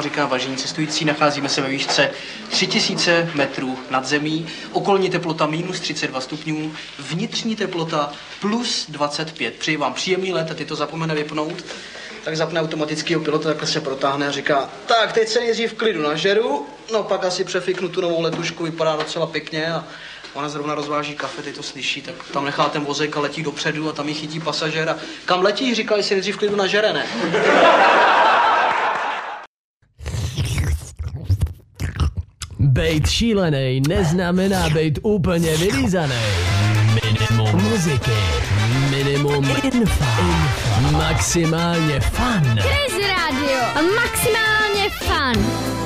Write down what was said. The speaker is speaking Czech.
říká vážení cestující, nacházíme se ve výšce 3000 metrů nad zemí, okolní teplota minus 32 stupňů, vnitřní teplota plus 25. Přeji vám příjemný let a ty to zapomene vypnout. Tak zapne automatického pilota, takhle se protáhne a říká, tak teď se nejdřív v klidu nažeru, no pak asi přefiknu tu novou letušku, vypadá docela pěkně a ona zrovna rozváží kafe, teď to slyší, tak tam nechá ten vozejk a letí dopředu a tam ji chytí pasažér a kam letí, říká, jestli nejdřív v klidu nažere, ne? Bejt šílenej neznamená bejt úplně vylízanej. Minimum muziky, minimum infa, maximálně fun. Crazy Radio, maximálně fun.